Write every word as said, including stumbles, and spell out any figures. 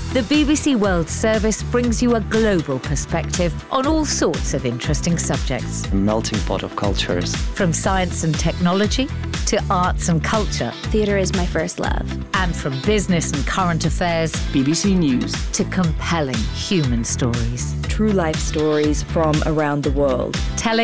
The B B C World Service brings you a global perspective on all sorts of interesting subjects. A melting pot of cultures. From science and technology to arts and culture. Theatre is my first love. And from business and current affairs. B B C News. To compelling human stories. True life stories from around the world. Telling